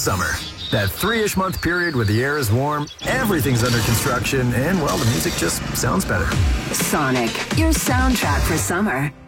summer. That 3-ish month period where the air is warm, everything's under construction, and, well, the music just sounds better. Sonic, your soundtrack for summer.